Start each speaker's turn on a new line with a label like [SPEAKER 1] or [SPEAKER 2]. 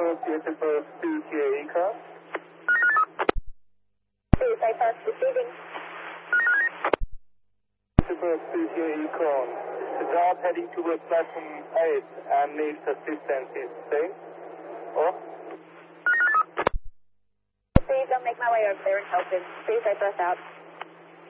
[SPEAKER 1] beautiful CTA car.
[SPEAKER 2] Suicide bus receiving.
[SPEAKER 1] Beautiful CTA car. The job heading towards platform 8 and needs assistance is safe. Off.
[SPEAKER 2] Please don't make my way over there and help him. Suicide bus out.